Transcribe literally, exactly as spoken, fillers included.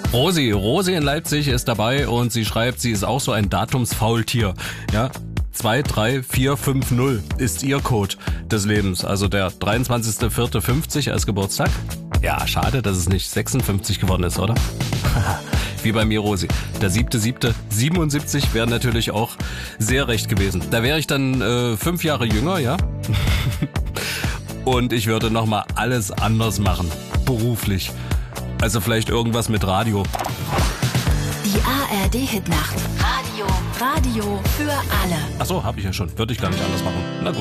Rosi, Rosi in Leipzig ist dabei und sie schreibt, sie ist auch so ein Datumsfaultier. Ja, zwei drei vier fünf null ist ihr Code des Lebens. Also der dreiundzwanzigster vierte fünfzig als Geburtstag. Ja, schade, dass es nicht sechsundfünfzig geworden ist, oder? Wie bei mir, Rosi. Der siebter siebter siebenundsiebzig wäre natürlich auch sehr recht gewesen. Da wäre ich dann äh, fünf Jahre jünger, ja? Und ich würde nochmal alles anders machen. Beruflich. Also vielleicht irgendwas mit Radio. Die A R D-Hitnacht. Radio. Radio für alle. Ach so, habe ich ja schon. Würde ich gar nicht anders machen. Na gut.